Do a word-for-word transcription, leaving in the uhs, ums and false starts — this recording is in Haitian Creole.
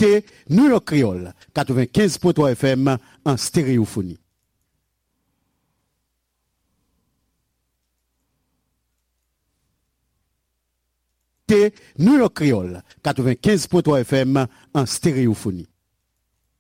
écoutez New York Creole, quatre-vingt-quinze point trois F M en stéréophonie. New York Creole, quatre-vingt-quinze point trois F M en stéréophonie.